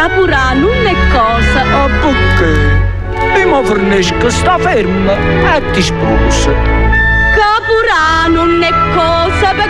Capurà non è cosa. Ah, perché? E mo fornisco, sta ferma e ti sposa. Capurà non è cosa